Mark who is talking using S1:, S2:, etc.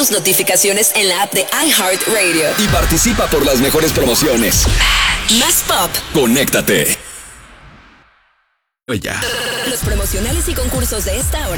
S1: tus notificaciones en la app de iHeartRadio.
S2: Y participa por las mejores promociones.
S1: Más pop.
S2: Conéctate.
S3: Ya.
S1: Los promocionales y concursos de esta hora